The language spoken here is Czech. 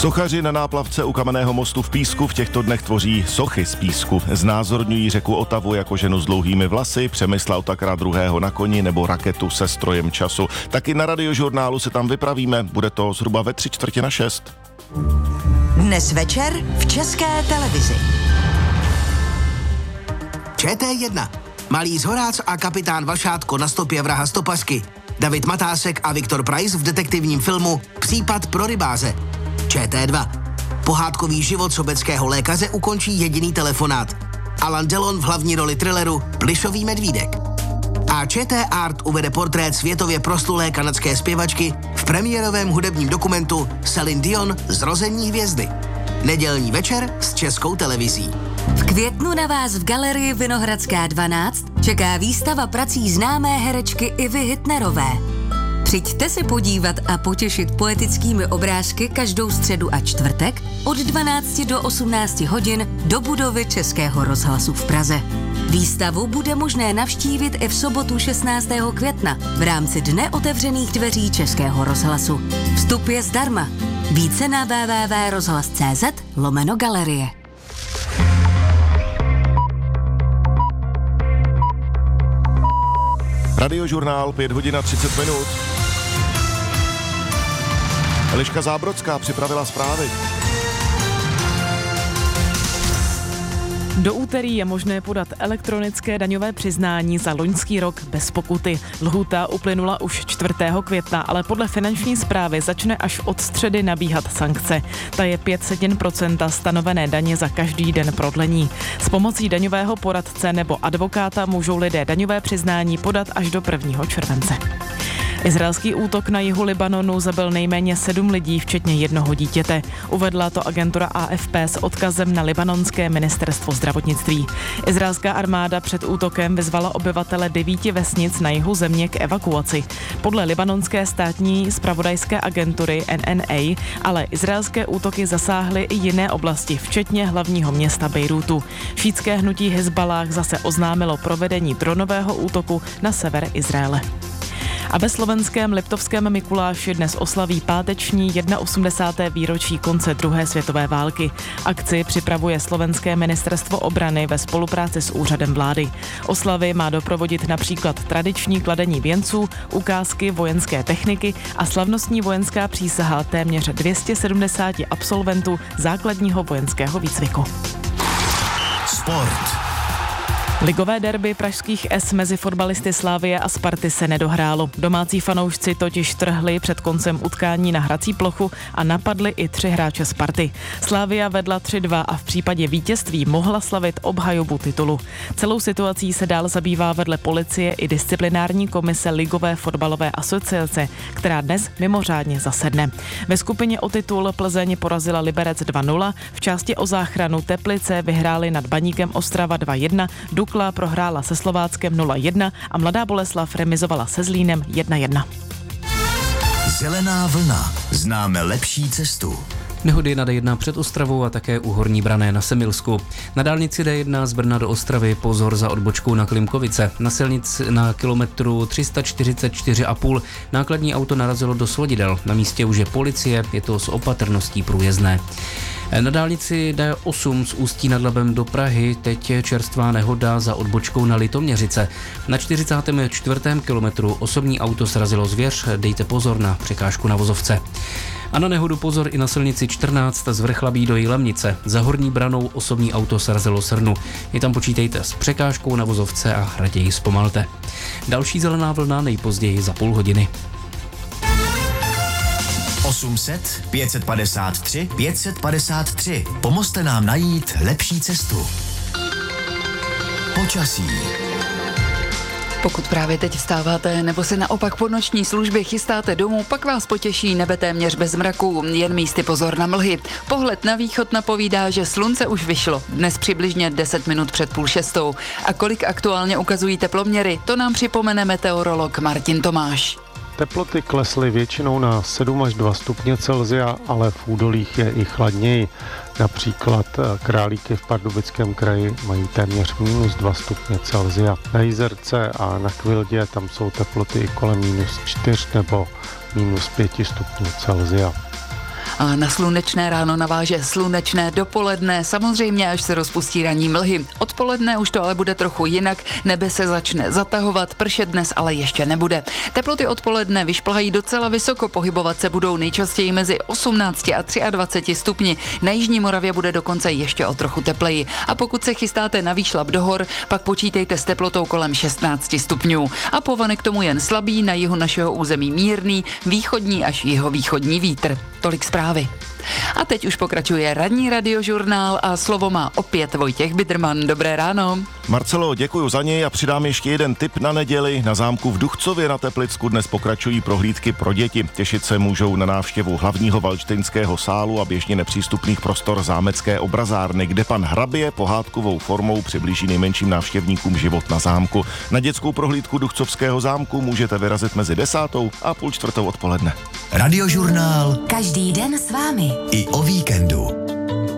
Sochaři na náplavce u Kamenného mostu v Písku v těchto dnech tvoří sochy z písku. Znázorňují řeku Otavu jako ženu s dlouhými vlasy, Přemysla Otakara II. Na koni nebo raketu se strojem času. Taky na Radiožurnálu se tam vypravíme, bude to zhruba ve 5:45. Dnes večer v České televizi. ČT1. Malíř Horác a kapitán Vašátko na stopě vraha stopařky. David Matásek a Viktor Preiss v detektivním filmu Případ pro rybáře. ČT2. Pohádkový život sobeckého lékaře ukončí jediný telefonát. Alan Delon v hlavní roli thrilleru Plišový medvídek. A ČT Art uvede portrét světově proslulé kanadské zpěvačky v premiérovém hudebním dokumentu Celine Dion Zrození hvězdy. Nedělní večer s Českou televizí. V květnu na vás v galerii Vinohradská 12 čeká výstava prací známé herečky Ivy Hitnerové. Přijďte se podívat a potěšit poetickými obrázky každou středu a čtvrtek od 12 do 18 hodin do budovy Českého rozhlasu v Praze. Výstavu bude možné navštívit i v sobotu 16. května v rámci Dne otevřených dveří Českého rozhlasu. Vstup je zdarma. Více na www.rozhlas.cz/galerie. Radiožurnál 5:30. Eliška Zábrodská připravila zprávy. Do úterý je možné podat elektronické daňové přiznání za loňský rok bez pokuty. Lhůta uplynula už 4. května, ale podle finanční správy začne až od středy nabíhat sankce. Ta je 0,05% stanovené daně za každý den prodlení. S pomocí daňového poradce nebo advokáta můžou lidé daňové přiznání podat až do 1. července. Izraelský útok na jihu Libanonu zabil nejméně 7 lidí, včetně jednoho dítěte. Uvedla to agentura AFP s odkazem na libanonské ministerstvo zdravotnictví. Izraelská armáda před útokem vyzvala obyvatele 9 vesnic na jihu země k evakuaci. Podle libanonské státní zpravodajské agentury NNA ale izraelské útoky zasáhly i jiné oblasti, včetně hlavního města Bejrútu. Šítské hnutí Hezbalách zase oznámilo provedení dronového útoku na sever Izraele. A ve slovenském Liptovském Mikuláši dnes oslaví páteční 81. výročí konce druhé světové války. Akci připravuje slovenské ministerstvo obrany ve spolupráci s úřadem vlády. Oslavy má doprovodit například tradiční kladení věnců, ukázky vojenské techniky a slavnostní vojenská přísaha téměř 270 absolventů základního vojenského výcviku. Sport. Ligové derby pražských S mezi fotbalisty Slavie a Sparty se nedohrálo. Domácí fanoušci totiž trhli před koncem utkání na hrací plochu a napadli i 3 hráče Sparty. Slavia vedla 3-2 a v případě vítězství mohla slavit obhajobu titulu. Celou situací se dál zabývá vedle policie i disciplinární komise Ligové fotbalové asociace, která dnes mimořádně zasedne. Ve skupině o titul Plzeň porazila Liberec 2-0, v části o záchranu Teplice vyhráli nad Baníkem Ostrava 2-1, Dukla prohrála se Slováckem 0-1 a Mladá Boleslav remizovala se Zlínem 1-1. Zelená vlna. Známe lepší cestu. Nehody na D1 před Ostravou a také u Horní Branné na Semilsku. Na dálnici D1 z Brna do Ostravy pozor za odbočkou na Klimkovice. Na silnici na kilometru 344,5 nákladní auto narazilo do svodidel. Na místě už je policie, je to s opatrností průjezdné. Na dálnici D8 z Ústí nad Labem do Prahy teď je čerstvá nehoda za odbočkou na Litoměřice. Na 44. kilometru osobní auto srazilo zvěř, dejte pozor na překážku na vozovce. A na nehodu pozor i na silnici 14 z Vrchlabí do Jilemnice. Za Horní Branou osobní auto srazilo srnu. I tam počítejte s překážkou na vozovce a raději zpomalte. Další zelená vlna nejpozději za půl hodiny. 800 553 553. Pomozte nám najít lepší cestu. Počasí. Pokud právě teď vstáváte nebo se naopak po noční službě chystáte domů, pak vás potěší nebe téměř bez mraku, jen místy pozor na mlhy. Pohled na východ napovídá, že slunce už vyšlo, dnes přibližně 10 minut před 5:30. A kolik aktuálně ukazují teploměry, to nám připomene meteorolog Martin Tomáš. Teploty klesly většinou na 7 až 2 stupně Celsia, ale v údolích je i chladněji. Například Králíky v Pardubickém kraji mají téměř -2 stupně Celsia. Na Jizerce a na Kvildě tam jsou teploty i kolem -4 nebo -5 stupňů Celsia. A na slunečné ráno naváže slunečné dopoledne, samozřejmě až se rozpustí ranní mlhy. Odpoledne už to ale bude trochu jinak, nebe se začne zatahovat, pršet dnes ale ještě nebude. Teploty odpoledne vyšplhají docela vysoko, pohybovat se budou nejčastěji mezi 18 a 23 stupni. Na jižní Moravě bude dokonce ještě o trochu tepleji. A pokud se chystáte na výšlap do hor, pak počítejte s teplotou kolem 16 stupňů. A povanek k tomu jen slabý, na jihu našeho území mírný, východní až jihovýchodní vítr. Tolik zprávy. A teď už pokračuje ranní radiožurnál a slovo má opět Vojtěch Biderman. Dobré ráno. Marcelo, děkuji za něj a přidám ještě jeden tip na neděli. Na zámku v Duchcově na Teplicku dnes pokračují prohlídky pro děti. Těšit se můžou na návštěvu hlavního valštejnského sálu a běžně nepřístupných prostor zámecké obrazárny, kde pan hrabě pohádkovou formou přiblíží nejmenším návštěvníkům život na zámku. Na dětskou prohlídku Duchcovského zámku můžete vyrazit mezi 10. a půl čtvrtou odpoledne. Radiožurnál Každý den s vámi. i o víkendu.